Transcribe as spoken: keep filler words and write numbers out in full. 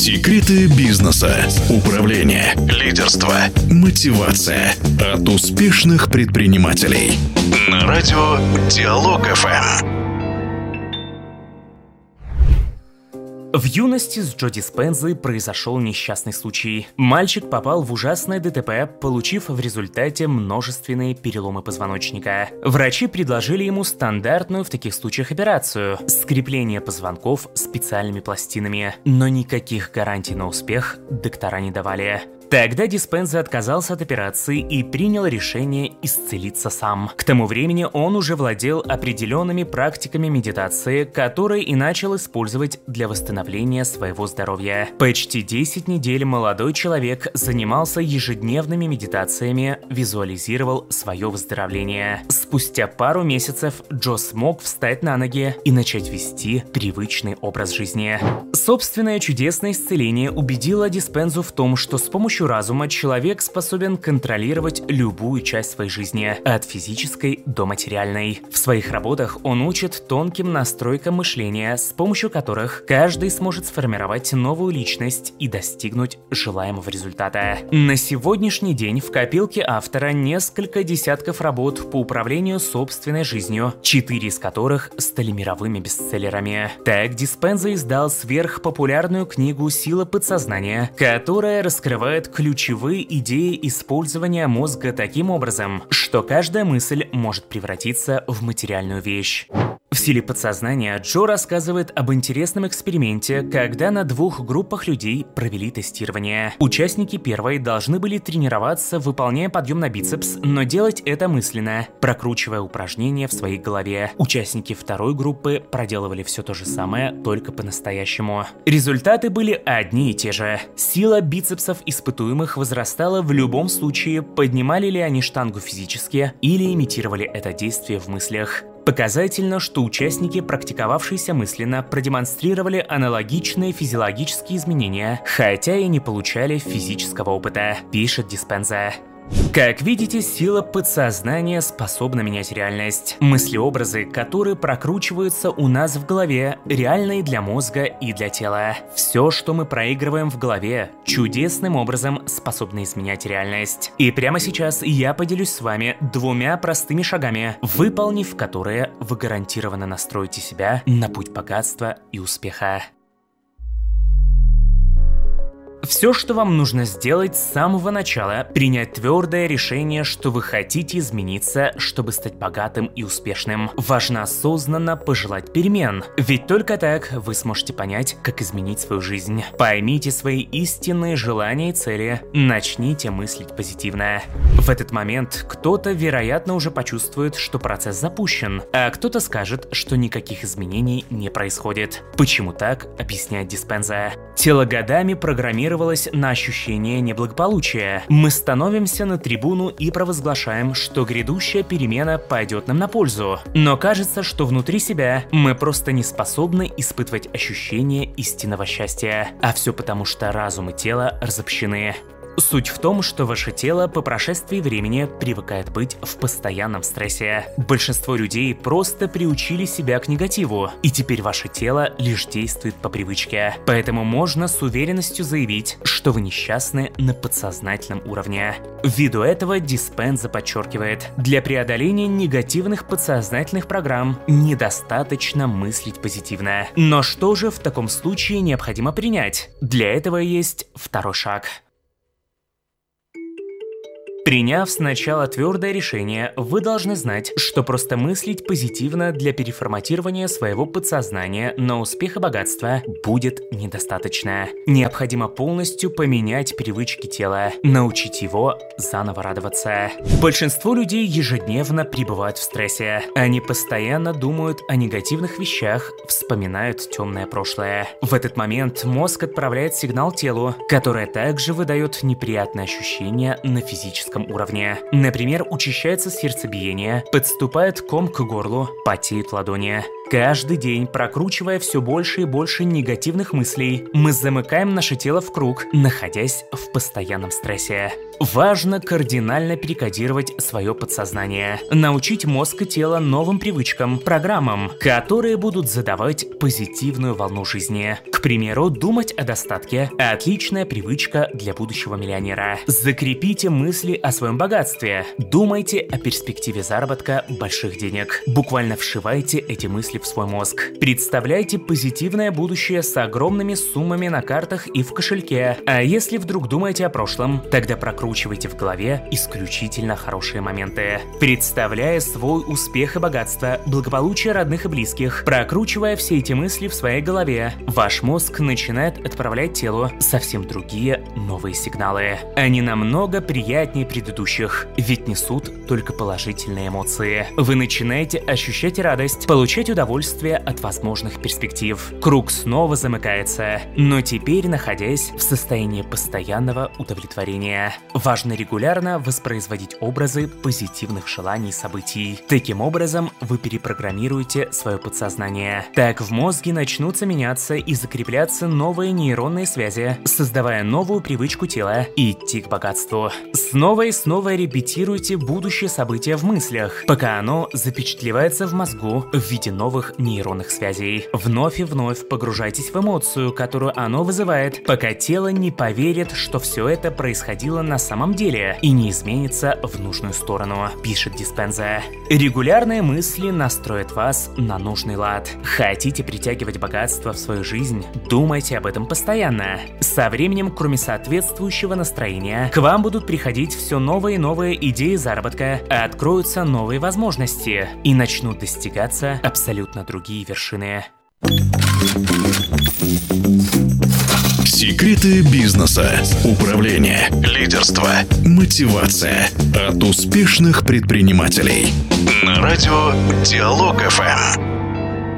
Секреты бизнеса, управления, лидерства, мотивация от успешных предпринимателей. На радио Диалог эф эм. В юности с Джо Диспензой произошел несчастный случай. Мальчик попал в ужасное ДТП, получив в результате множественные переломы позвоночника. Врачи предложили ему стандартную в таких случаях операцию – скрепление позвонков специальными пластинами. Но никаких гарантий на успех доктора не давали. Тогда Диспенза отказался от операции и принял решение исцелиться сам. К тому времени он уже владел определенными практиками медитации, которые и начал использовать для восстановления своего здоровья. Почти десять недель молодой человек занимался ежедневными медитациями, визуализировал свое выздоровление. Спустя пару месяцев Джо смог встать на ноги и начать вести привычный образ жизни. Собственное чудесное исцеление убедило Диспензу в том, что с помощью разума человек способен контролировать любую часть своей жизни, от физической до материальной. В своих работах он учит тонким настройкам мышления, с помощью которых каждый сможет сформировать новую личность и достигнуть желаемого результата. На сегодняшний день в копилке автора несколько десятков работ по управлению собственной жизнью, четыре из которых стали мировыми бестселлерами. Так Диспенза издал сверхпопулярную книгу «Сила подсознания», которая раскрывает ключевые идеи использования мозга таким образом, что каждая мысль может превратиться в материальную вещь. В «Силе подсознания» Джо рассказывает об интересном эксперименте, когда на двух группах людей провели тестирование. Участники первой должны были тренироваться, выполняя подъем на бицепс, но делать это мысленно, прокручивая упражнения в своей голове. Участники второй группы проделывали все то же самое, только по-настоящему. Результаты были одни и те же. Сила бицепсов испытуемых возрастала в любом случае, поднимали ли они штангу физически или имитировали это действие в мыслях. Показательно, что участники, практиковавшиеся мысленно, продемонстрировали аналогичные физиологические изменения, хотя и не получали физического опыта, пишет Диспенза. Как видите, сила подсознания способна менять реальность. Мыслеобразы, которые прокручиваются у нас в голове, реальны для мозга и для тела. Все, что мы проигрываем в голове, чудесным образом способно изменять реальность. И прямо сейчас я поделюсь с вами двумя простыми шагами, выполнив которые вы гарантированно настроите себя на путь богатства и успеха. Все, что вам нужно сделать с самого начала, принять твердое решение, что вы хотите измениться, чтобы стать богатым и успешным. Важно осознанно пожелать перемен, ведь только так вы сможете понять, как изменить свою жизнь. Поймите свои истинные желания и цели, начните мыслить позитивно. В этот момент кто-то, вероятно, уже почувствует, что процесс запущен, а кто-то скажет, что никаких изменений не происходит. Почему так, объясняет Диспенза. Тело годами программировано на ощущение неблагополучия. Мы становимся на трибуну и провозглашаем, что грядущая перемена пойдет нам на пользу. Но кажется, что внутри себя мы просто не способны испытывать ощущение истинного счастья. А все потому, что разум и тело разобщены. Суть в том, что ваше тело по прошествии времени привыкает быть в постоянном стрессе. Большинство людей просто приучили себя к негативу, и теперь ваше тело лишь действует по привычке. Поэтому можно с уверенностью заявить, что вы несчастны на подсознательном уровне. Ввиду этого Диспенза подчеркивает, для преодоления негативных подсознательных программ недостаточно мыслить позитивно. Но что же в таком случае необходимо принять? Для этого есть второй шаг. Приняв сначала твердое решение, вы должны знать, что просто мыслить позитивно для переформатирования своего подсознания на успех и богатство будет недостаточно. Необходимо полностью поменять привычки тела, научить его заново радоваться. Большинство людей ежедневно пребывают в стрессе. Они постоянно думают о негативных вещах, вспоминают темное прошлое. В этот момент мозг отправляет сигнал телу, которое также выдает неприятные ощущения на физическом уровне. Например, учащается сердцебиение, подступает ком к горлу, потеют ладони. Каждый день, прокручивая все больше и больше негативных мыслей, мы замыкаем наше тело в круг, находясь в постоянном стрессе. Важно кардинально перекодировать свое подсознание, научить мозг и тело новым привычкам, программам, которые будут задавать позитивную волну жизни. К примеру, думать о достатке – отличная привычка для будущего миллионера. Закрепите мысли о своем богатстве, думайте о перспективе заработка больших денег. Буквально вшивайте эти мысли в свой мозг. Представляйте позитивное будущее с огромными суммами на картах и в кошельке. А если вдруг думаете о прошлом, тогда прокручивайте Прокручивайте в голове исключительно хорошие моменты. Представляя свой успех и богатство, благополучие родных и близких, прокручивая все эти мысли в своей голове, ваш мозг начинает отправлять телу совсем другие новые сигналы. Они намного приятнее предыдущих, ведь несут только положительные эмоции. Вы начинаете ощущать радость, получать удовольствие от возможных перспектив. Круг снова замыкается, но теперь находясь в состоянии постоянного удовлетворения. Важно регулярно воспроизводить образы позитивных желаний и событий. Таким образом, вы перепрограммируете свое подсознание. Так в мозге начнутся меняться и закрепляться новые нейронные связи, создавая новую привычку тела идти к богатству. Снова и снова репетируйте будущее событие в мыслях, пока оно запечатлевается в мозгу в виде новых нейронных связей. Вновь и вновь погружайтесь в эмоцию, которую оно вызывает, пока тело не поверит, что все это происходило на самом деле и не изменится в нужную сторону, пишет Диспенза. Регулярные мысли настроят вас на нужный лад. Хотите притягивать богатство в свою жизнь? Думайте об этом постоянно. Со временем, кроме соответствующего настроения, к вам будут приходить все новые и новые идеи заработка, откроются новые возможности и начнут достигаться абсолютно другие вершины. Секреты бизнеса, управление, лидерство, мотивация от успешных предпринимателей. На радио Диалог эф эм.